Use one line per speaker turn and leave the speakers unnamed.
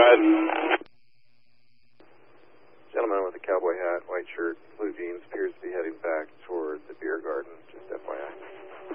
ahead.
Gentleman with a cowboy hat, white shirt, blue jeans, appears to be heading back